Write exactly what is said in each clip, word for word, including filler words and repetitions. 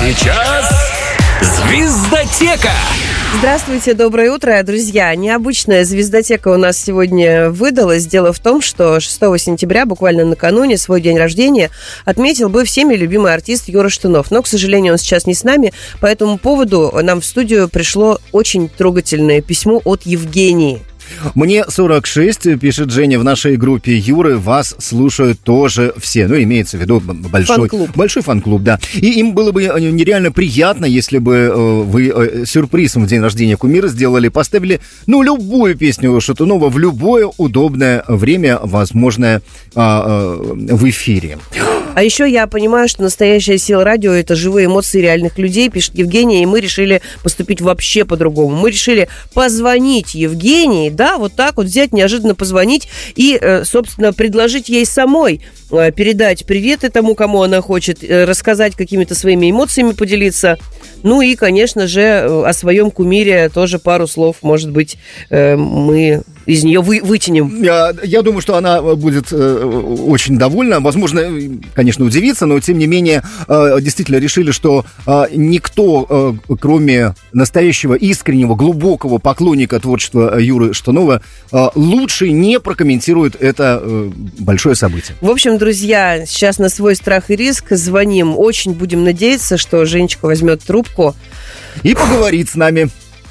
сейчас «Звездотека». Здравствуйте, доброе утро, друзья. Необычная звездотека у нас сегодня выдалась. Дело в том, что шестого сентября, буквально накануне, свой день рождения отметил бы всеми любимый артист Юра Шатунов. Но, к сожалению, он сейчас не с нами. По этому поводу нам в студию пришло очень трогательное письмо от Евгении. Мне сорок шесть, пишет Женя, в нашей группе Юры вас слушают тоже все. Ну, имеется в виду большой фан-клуб. Большой фан-клуб, да. И им было бы нереально приятно, если бы вы сюрпризом в день рождения кумира сделали, поставили, ну, любую песню Шатунова в любое удобное время, возможное, в эфире. А еще я понимаю, что настоящая сила радио – это живые эмоции реальных людей, пишет Евгения, и мы решили поступить вообще по-другому. Мы решили позвонить Евгении, да, вот так вот взять, неожиданно позвонить и, собственно, предложить ей самой передать приветы тому, кому она хочет, рассказать какими-то своими эмоциями, поделиться. Ну и, конечно же, о своем кумире тоже пару слов, может быть, мы из нее вы, вытянем. Я, я думаю, что она будет очень довольна. Возможно, конечно, удивится, но, тем не менее, действительно решили, что никто, кроме настоящего, искреннего, глубокого поклонника творчества Юры Шатунова, лучше не прокомментирует это большое событие. В общем, друзья, сейчас на свой страх и риск звоним. Очень будем надеяться, что Женечка возьмет трубку и поговорит с нами.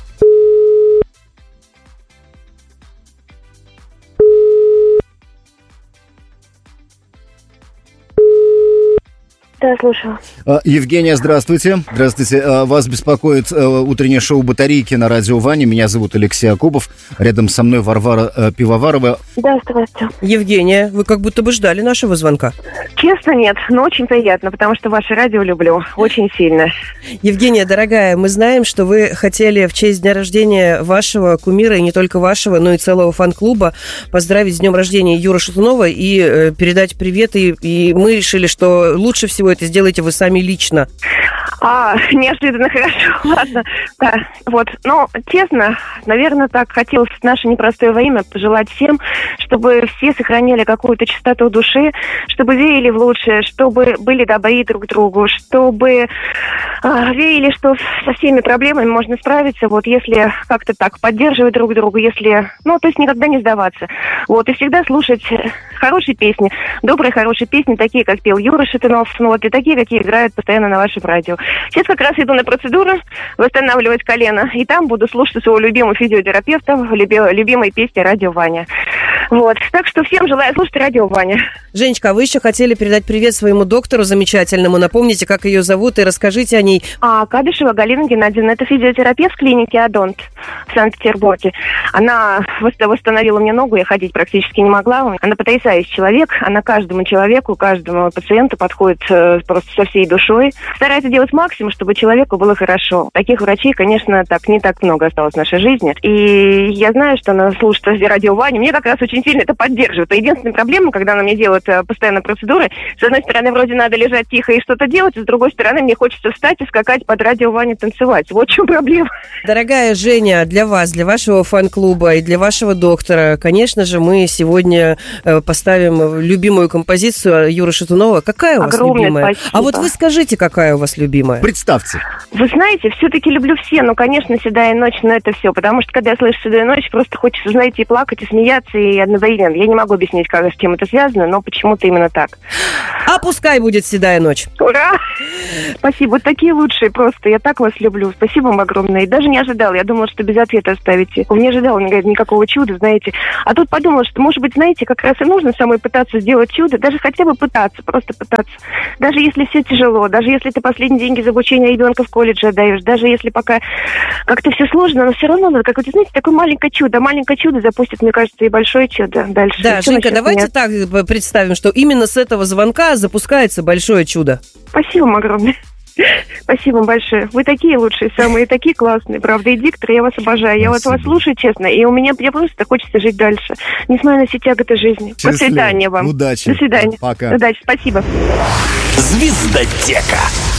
Да, слушаю. Евгения, здравствуйте. Здравствуйте. Вас беспокоит утреннее шоу «Батарейки» на радио Ваня. Меня зовут Алексей Акопов. Рядом со мной Варвара Пивоварова. Да, здравствуйте. Евгения, вы как будто бы ждали нашего звонка. Честно, нет, но очень приятно, потому что ваше радио люблю очень сильно. Евгения, дорогая, мы знаем, что вы хотели в честь дня рождения вашего кумира, и не только вашего, но и целого фан-клуба, поздравить с днем рождения Юры Шатунова и э, передать привет. И, и мы решили, что лучше всего это сделаете вы сами лично. А, неожиданно хорошо, ладно. Да, вот, ну, честно, наверное, так хотелось в наше непростое время пожелать всем, чтобы все сохраняли какую-то чистоту души, чтобы верили в лучшее, чтобы были добры друг к другу, чтобы а, верили, что со всеми проблемами можно справиться, вот, если как-то так поддерживать друг друга, если, ну, то есть никогда не сдаваться. Вот, и всегда слушать хорошие песни, добрые, хорошие песни, такие, как пел Юра Шатунов, ну, вот, и такие, какие играют постоянно на вашем радио. Сейчас как раз иду на процедуру восстанавливать колено, и там буду слушать своего любимого физиотерапевта, люби, любимой песни «Радио Ваня». Вот. Так что всем желаю слушать «Радио Ваня». Женечка, а вы еще хотели передать привет своему доктору замечательному. Напомните, как ее зовут, и расскажите о ней. А, Кадышева Галина Геннадьевна, это физиотерапевт в клинике «Адонт» в Санкт-Петербурге. Она восстановила мне ногу, я ходить практически не могла. Она потрясающий человек, она каждому человеку, каждому пациенту подходит просто со всей душой. Старается делать максимум, чтобы человеку было хорошо. Таких врачей, конечно, так не так много осталось в нашей жизни. И я знаю, что она слушает «Радио Ваня». Мне как раз очень сильно это поддерживает. Единственная проблема, когда она мне делает постоянно процедуры, с одной стороны, вроде надо лежать тихо и что-то делать, а с другой стороны, мне хочется встать и скакать под «Радио Ваня» танцевать. Вот в чем проблема. Дорогая Женя, для вас, для вашего фан-клуба и для вашего доктора, конечно же, мы сегодня поставим любимую композицию Юры Шатунова. Какая у вас Огромное любимая? спасибо. А вот вы скажите, какая у вас любимая? Представьте. Вы знаете, все-таки люблю все, но, конечно, «Седая ночь», но это все. Потому что, когда я слышу «Седую ночь», просто хочется, знаете, и плакать, и смеяться, и одновременно. Я не могу объяснить, как, с чем это связано, но почему-то именно так. А пускай будет «Седая ночь». Ура! Спасибо. Вот такие лучшие просто. Я так вас люблю. Спасибо вам огромное. И даже не ожидала. Я думала, что без ответа оставите. Не ожидала никакого чуда, знаете. А тут подумала, что, может быть, знаете, как раз и нужно самой пытаться сделать чудо. Даже хотя бы пытаться, просто пытаться. Даже если все тяжело, даже если ты последние деньги за обучение ребенка в колледже отдаешь, даже если пока как-то все сложно, но все равно надо, как вот, знаете, такое маленькое чудо. Маленькое чудо запустит, мне кажется, и большое чудо дальше. Да, Женька, давайте меня. так представим, что именно с этого звонка запускается большое чудо. Спасибо вам огромное. Спасибо вам большое. Вы такие лучшие, самые такие классные, правда. И диктор, я вас обожаю. Я вот вас слушаю, честно, и у меня мне просто хочется жить дальше, несмотря на все тяготы жизни. Счастливо. До свидания вам. Удачи. До свидания. Пока. Удачи. Спасибо. Звездотека.